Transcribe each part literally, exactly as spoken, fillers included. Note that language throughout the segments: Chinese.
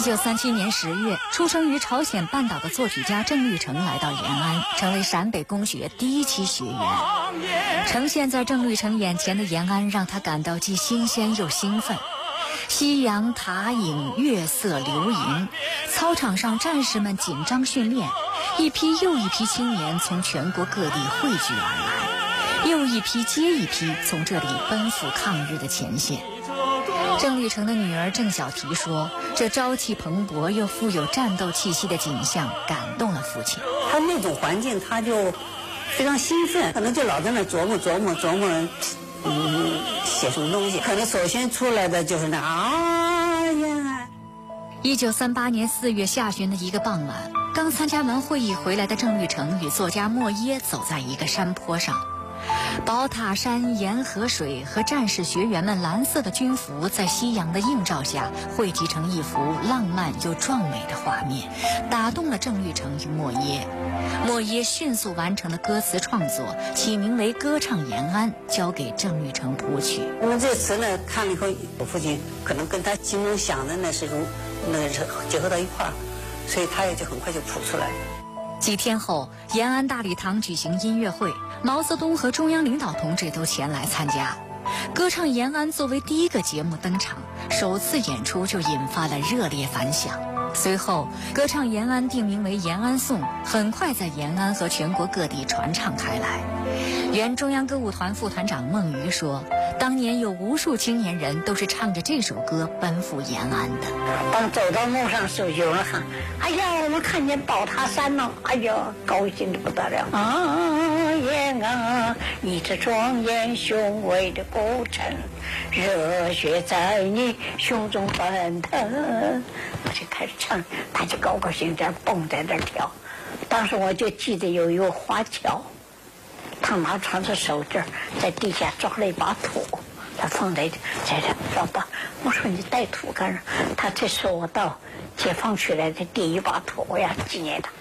九三七年十月，出生于朝鲜半岛的作曲家郑律成来到延安，成为陕北公学第一期学员。呈现在郑律成眼前的延安，让他感到既新鲜又兴奋。夕阳塔影，月色流萤，操场上战士们紧张训练，一批又一批青年从全国各地汇聚而来，又一批接一批从这里奔赴抗日的前线。郑律成的女儿郑小提说，这朝气蓬勃又富有战斗气息的景象感动了父亲。 他那种环境他就非常兴奋，可能就老在那琢磨琢磨琢磨嗯，写什么东西，可能首先出来的就是那啊呀。 一九三八年四月下旬的一个傍晚，刚参加完会议回来的郑律成与作家莫耶走在一个山坡上，宝塔山、沿河水和战士学员们蓝色的军服在夕阳的映照下汇集成一幅浪漫又壮美的画面，打动了郑律成与莫耶。莫耶迅速完成了歌词创作，起名为《歌唱延安》，交给郑律成谱曲。 那么这词呢，看了以后，我父亲可能跟他心中想的那是种那个是结合到一块儿，所以他也就很快就谱出来了。 几天后，延安大礼堂举行音乐会，毛泽东和中央领导同志都前来参加。歌唱延安作为第一个节目登场，首次演出就引发了热烈反响。随后，歌唱延安定名为延安颂，很快在延安和全国各地传唱开来。原中央歌舞团副团长孟瑜说，当年有无数青年人都是唱着这首歌奔赴延安的。 当走到路上时，有人喊：“哎呀，我们看见宝塔山了！”哎呀，高兴的不得了！啊，延安，你这庄严雄伟的古城，热血在你胸中奔腾。我就开始唱，大家高高兴兴蹦在那儿跳。当时我就记得有一个华侨，他拿长着手绢在地下抓了一把土，他放在在这找到。我说你带土干啥？他这是我到解放区来的第一把土，我要纪念他。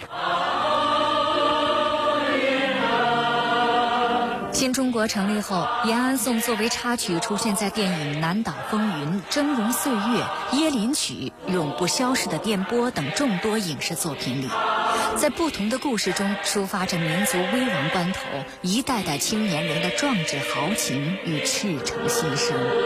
新中国成立后，延安颂作为插曲出现在电影《南岛风云》《峥嵘岁月》《椰林曲》《永不消逝的电波》等众多影视作品里，在不同的故事中抒发着民族危亡关头一代代青年人的壮志豪情与赤诚牺牲。